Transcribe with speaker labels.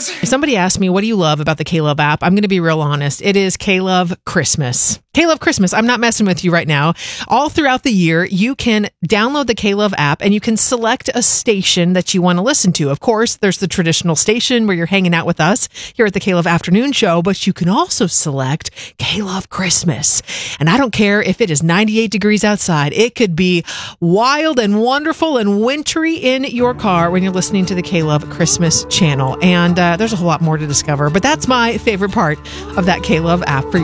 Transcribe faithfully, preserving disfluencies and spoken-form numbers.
Speaker 1: Somebody asked me, what do you love about the K-Love app? I'm going to be real honest. It is K-Love Christmas. K-Love Christmas. I'm not messing with you right now. All throughout the year, you can download the K-Love app and you can select a station that you want to listen to. Of course, there's the traditional station where you're hanging out with us here at the K-Love Afternoon Show, but you can also select K-Love Christmas. And I don't care if it is ninety-eight degrees outside. It could be wild and wonderful and wintry in your car when you're listening to the K-Love Christmas channel. And uh, there's a whole lot more to discover, but that's my favorite part of that K-Love app for your